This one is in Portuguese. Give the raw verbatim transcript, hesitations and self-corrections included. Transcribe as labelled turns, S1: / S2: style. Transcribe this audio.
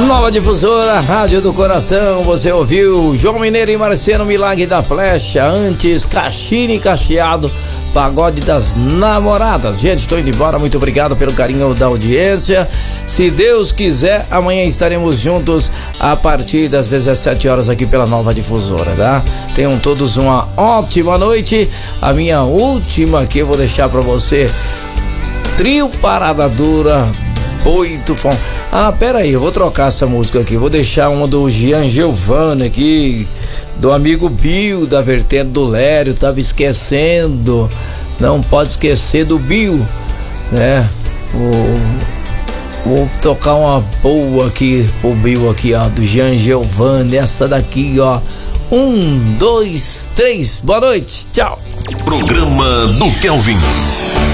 S1: Nova Difusora, Rádio do Coração. Você ouviu João Mineiro e Marciano, Milagre da Flecha. Antes, Caxina e Cacheado, Pagode das Namoradas. Gente, estou indo embora. Muito obrigado pelo carinho da audiência. Se Deus quiser, amanhã estaremos juntos a partir das dezessete horas aqui pela Nova Difusora, tá? Tenham todos uma ótima noite. A minha última aqui eu vou deixar pra você: Trio Parada Dura, Boi Tufão. Ah, pera aí, eu vou trocar essa música aqui. Vou deixar uma do Gian Giovanni aqui, do amigo Bill, da vertente do Lério. Tava esquecendo. Não pode esquecer do Bill, né? Vou, vou tocar uma boa aqui pro Bill aqui, ó, do Gian Giovanni. Essa daqui, ó. Um, dois, três. Boa noite. Tchau.
S2: Programa do Kelvin.